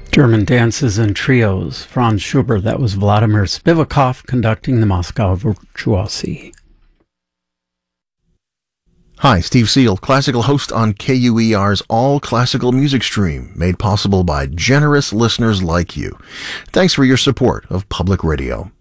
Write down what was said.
German dances and trios, Franz Schubert. That was Vladimir Spivakov conducting the Moscow Virtuosi. Hi, Steve Seal, classical host on KUER's All Classical Music Stream, made possible by generous listeners like you. Thanks for your support of public radio.